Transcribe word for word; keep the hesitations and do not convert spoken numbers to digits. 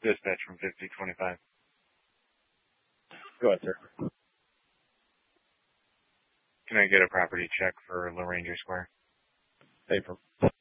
Dispatch from fifty twenty-five. Go ahead, sir. Can I get a property check for La Ranger Square? April.